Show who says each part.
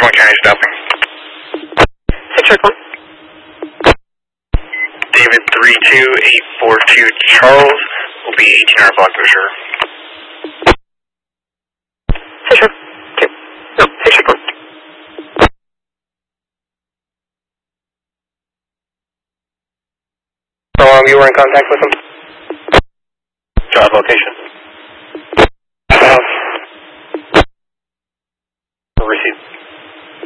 Speaker 1: 1 County stopping.
Speaker 2: 6 Shark 1.
Speaker 1: David 32842 Charles will be 18 hour block for sure.
Speaker 2: 6 Shark 2. No, 6 Shark 1.
Speaker 1: How long you were in contact with him? Job location.